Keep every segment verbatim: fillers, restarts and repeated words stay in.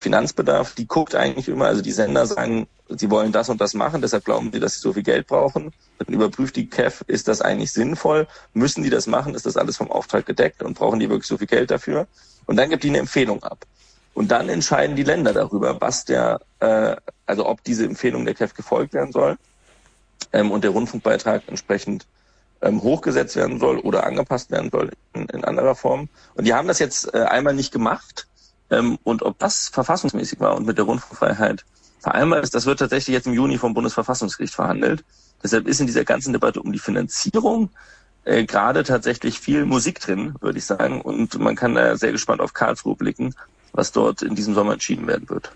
Finanzbedarf, die guckt eigentlich immer, also die Sender sagen, sie wollen das und das machen, deshalb glauben sie, dass sie so viel Geld brauchen. Dann überprüft die K E F, ist das eigentlich sinnvoll? Müssen die das machen? Ist das alles vom Auftrag gedeckt? Und brauchen die wirklich so viel Geld dafür? Und dann gibt die eine Empfehlung ab. Und dann entscheiden die Länder darüber, was der, äh, also ob diese Empfehlung der K E F gefolgt werden soll ähm, und der Rundfunkbeitrag entsprechend ähm, hochgesetzt werden soll oder angepasst werden soll in, in anderer Form. Und die haben das jetzt äh, einmal nicht gemacht. Ähm, und ob das verfassungsmäßig war und mit der Rundfunkfreiheit vereinbar ist, das wird tatsächlich jetzt im Juni vom Bundesverfassungsgericht verhandelt. Deshalb ist in dieser ganzen Debatte um die Finanzierung äh, gerade tatsächlich viel Musik drin, würde ich sagen. Und man kann da sehr gespannt auf Karlsruhe blicken, was dort in diesem Sommer entschieden werden wird.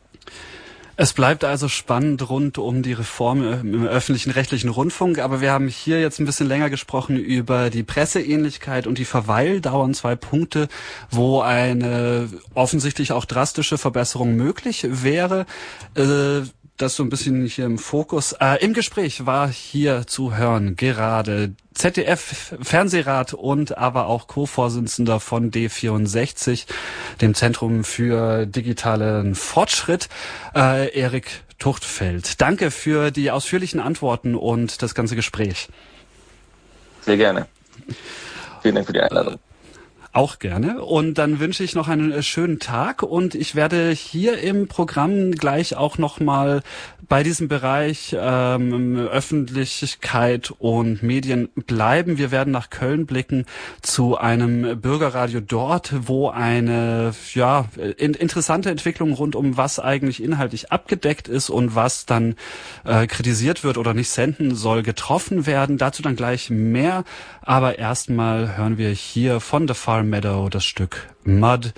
Es bleibt also spannend rund um die Reform im öffentlichen rechtlichen Rundfunk, aber wir haben hier jetzt ein bisschen länger gesprochen über die Presseähnlichkeit und die Verweildauern, zwei Punkte, wo eine offensichtlich auch drastische Verbesserung möglich wäre. Äh, Das so ein bisschen hier im Fokus. Äh, im Gespräch war hier zu hören gerade Z D F-Fernsehrat und aber auch Co-Vorsitzender von D vierundsechzig, dem Zentrum für digitalen Fortschritt, äh, Erik Tuchtfeld. Danke für die ausführlichen Antworten und das ganze Gespräch. Sehr gerne. Vielen Dank für die Einladung. Auch gerne. Und dann wünsche ich noch einen schönen Tag und ich werde hier im Programm gleich auch nochmal bei diesem Bereich ähm, Öffentlichkeit und Medien bleiben. Wir werden nach Köln blicken zu einem Bürgerradio dort, wo eine ja in, interessante Entwicklung rund um was eigentlich inhaltlich abgedeckt ist und was dann äh, kritisiert wird oder nicht senden soll, getroffen werden. Dazu dann gleich mehr. Aber erstmal hören wir hier von The Farm Meadow das Stück Mud.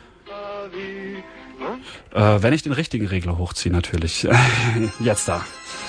Äh, wenn ich den richtigen Regler hochziehe, natürlich. Jetzt da.